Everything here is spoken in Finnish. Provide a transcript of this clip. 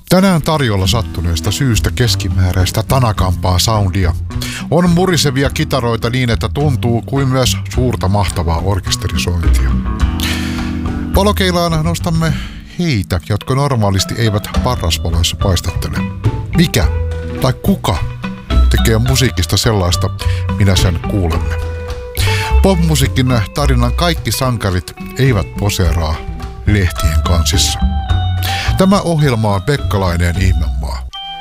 Tänään tarjolla sattuneesta syystä keskimääräistä tanakampaa soundia. On murisevia kitaroita niin, että tuntuu kuin myös suurta mahtavaa orkesterisointia. Valokeilaan nostamme heitä, jotka normaalisti eivät parrasvaloissa paistattele. Mikä tai kuka tekee musiikista sellaista, minä sen kuulemme. Popmusiikin tarinan kaikki sankarit eivät poseeraa lehtien kansissa. Tämä ohjelma on Pekkalainen ihme